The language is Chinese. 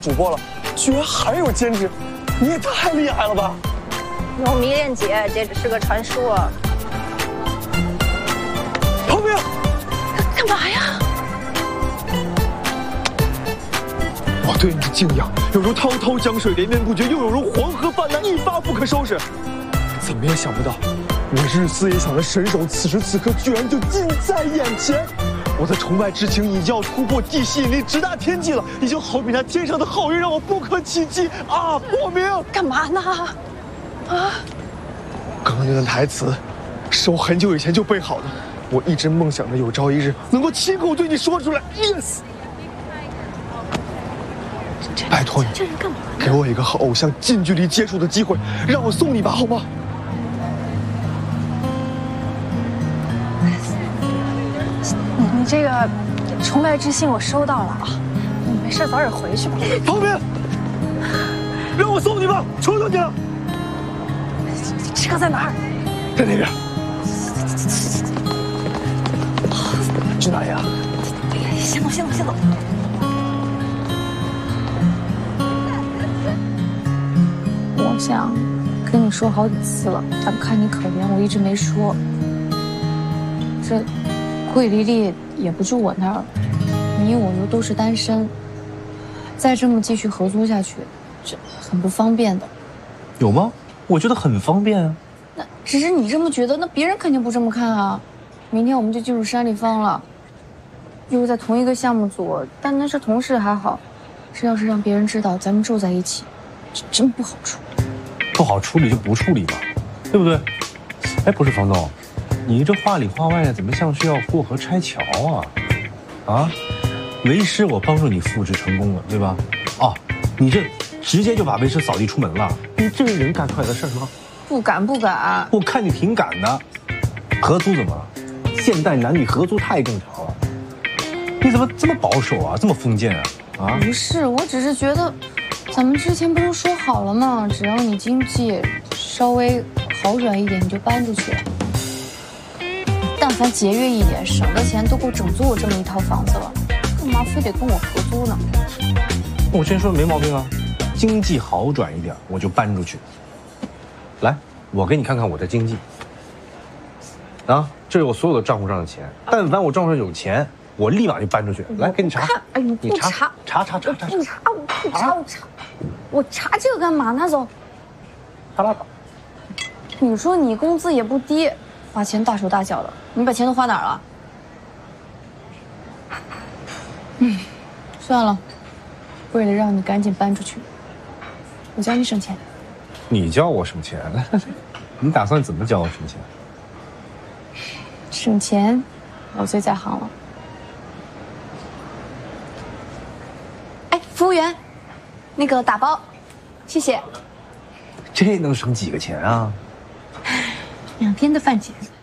主播了，居然还有兼职，你也太厉害了吧！ 有迷恋姐，这只是个传说。 陶明， 干嘛呀？ 我对你的敬仰，有如滔滔江水连绵不绝，又有如黄河泛滥一发不可收拾。怎么也想不到，我日思夜想的神手，此时此刻居然就近在眼前。我的崇拜之情已经要突破地吸引力，直达天际了，已经好比那天上的好运，让我不可企及啊！莫名， 干嘛呢？啊！ 刚刚那段台词，是我很久以前就背好的，我一直梦想着有朝一日能够亲口对你说出来。Yes。拜托你， 这人干嘛？ 给我一个和偶像近距离接触的机会，让我送你吧，好吗？ 你这个崇拜之心我收到了啊，你没事早点回去吧。 陶明，让我送你吧，求求你了。 车在哪儿？ 在那边。去哪里啊？ 先走，先走，先走。我想跟你说好几次了，但看你可怜，我一直没说。这桂丽丽也不住我那儿，你我又都是单身，再这么继续合租下去，这很不方便的。 有吗？我觉得很方便啊。 那只是你这么觉得，那别人肯定不这么看啊。明天我们就进入山里方了，又在同一个项目组，但那是同事还好，这要是让别人知道咱们住在一起，这真不好处理。 不好处理就不处理吧，对不对？哎，不是房东，你这话里话外的，怎么像是要过河拆桥啊？啊，为师我帮助你复制成功了，对吧？哦，你这直接就把为师扫地出门了，你这个人干出来的事儿吗？ 不敢，不敢。 我看你挺敢的。合租怎么了？现代男女合租太正常了。你怎么这么保守啊？这么封建啊？啊？ 不是，我只是觉得，咱们之前不是说好了吗？只要你经济稍微好转一点，你就搬出去。但凡节约一点，省的钱都够整租我这么一套房子了，干嘛非得跟我合租呢？ 我之前说的没毛病啊，经济好转一点我就搬出去。来，我给你看看我的经济。啊，这是我所有的账户上的钱，但凡我账户上有钱，我立马就搬出去。来，给你查。 哎，你不查， 查。 我查这个干嘛呢？走。 查拉倒。 你说你工资也不低，花钱大手大脚的，你把钱都花哪儿了？算了，为了让你赶紧搬出去，我教你省钱。 你教我省钱？你打算怎么教我省钱？ 省钱，我最在行了。哎，服务员，那个打包，谢谢。 这能省几个钱啊？ 2天的饭钱。